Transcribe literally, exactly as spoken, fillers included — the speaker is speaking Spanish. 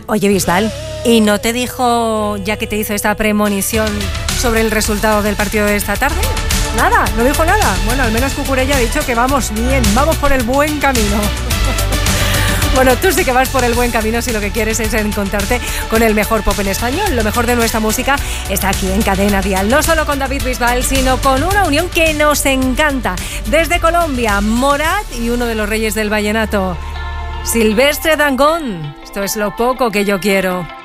Oye, Bisbal, ¿y no te dijo, ya que te hizo esta premonición sobre el resultado del partido de esta tarde? Nada, no dijo nada. Bueno, al menos Cucurella ha dicho que vamos bien, vamos por el buen camino. Bueno, tú sí que vas por el buen camino si lo que quieres es encontrarte con el mejor pop en español. Lo mejor de nuestra música está aquí en Cadena Dial. No solo con David Bisbal, sino con una unión que nos encanta. Desde Colombia, Morat y uno de los reyes del vallenato, Silvestre Dangond. Esto es Lo poco que yo quiero.